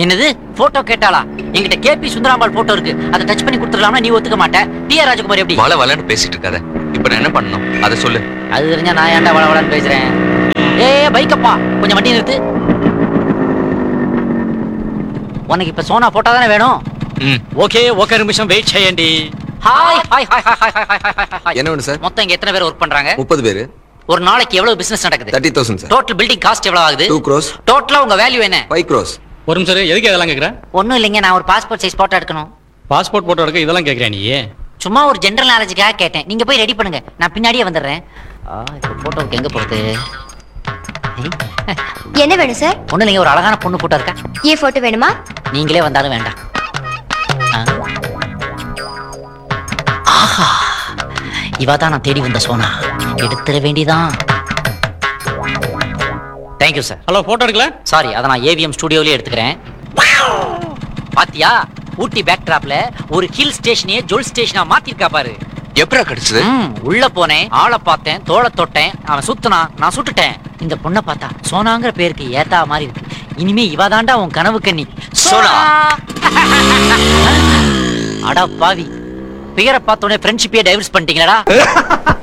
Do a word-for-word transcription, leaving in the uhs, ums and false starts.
என்னது போட்டோ கேட்டாளா? என்கிட்ட KP Sundarambal photo இருக்கு, அதை டச் பண்ணி கொடுத்துடலாம்னா நீ ஒத்துக்க மாட்டேன். டி ஆர் ராஜகுமார் எப்படி? வள வளன்னு பேசிட்டு இருக்காத. இப்ப நான் என்ன பண்ணணும் அதை சொல்லு. அது தெரிஞ்சா நான் ஏன்டா வள வளன்னு பேசுறேன்? ஏ பைக்கப்பா, கொஞ்சம் வண்டி நிறுத்து. உனக்கு இப்ப சோனா போட்டோ தானே வேணும்? ம் ఓకే ఒక నిమిషం వెయిట్ చేయండి. Hi hi hi hi hi hi hi hi. என்ன வேணும் சார்? மொத்தம் இங்க எத்தனை பேர் ஒர்க் பண்றாங்க? முப்பது பேர். ஒரு நாளைக்கு எவ்வளவு பிசினஸ் நடக்குது? Thirty thousand sir. Total building cost எவ்வளவு ஆகுது? Two cross. டோட்டலா உங்க வேல்யூ என்ன? Five cross. ஒரு நிமிஷம் இரு, எதுக்கு இதெல்லாம் கேக்குற? ஒண்ணும் இல்லைங்க, நான் ஒரு பாஸ்போர்ட் சைஸ் போட்டோ எடுக்கணும். பாஸ்போர்ட் போட்டோ எடுக்க இதெல்லாம் கேக்குறியா நீ? சும்மா ஒரு ஜெனரல் நாலேஜுக்காக கேட்டேன். நீங்க போய் ரெடி பண்ணுங்க, நான் பின்னாடியே வந்துடுறேன். ஆ, இப்போ போட்டோவுக்கு எங்க போறது? என்ன வேணும் சார்? ஒண்ணு இல்லைங்க, ஒரு அழகான பொண்ணு போட்டோ இருக்கா? ஏ போட்டோ வேணுமா? நீங்களே வந்தாலும் வேண்டாம். ஆ. ஆஹா, இவ தான் நான் தேடி வந்த சோனா. எடுத்துட வேண்டியதான். Thank you sir. ஹலோ, போட்டோ எடுக்கல? சாரி, அதை நான் ஏவிஎம் ஸ்டுடியோலயே எடுத்துக்கிறேன். பாத்தியா, ஊட்டி பேக் டிராப்ல ஒரு ஹில் ஸ்டேஷனையே ஜோல் ஸ்டேஷனா மாத்திருக்கா பாரு. எப்படா கிடைச்சது? ம், உள்ள போனேன், ஆளை பார்த்தேன், தோளை தொட்டேன், அவன் சுத்துனா, நான் சுட்டுட்டேன். இந்த பொண்ணை பார்த்தா சோனாங்கிற பேருக்கு ஏத்தா மாதிரி இருக்கு. இனிமே இவ தாண்டா உன் கனவு கண்ணி சோனா. அடா பாவி, பேரை பார்த்தோன்னே ஃப்ரெண்ட்ஷிப்பே டைவர்ஸ் பண்ணிட்டீங்களா?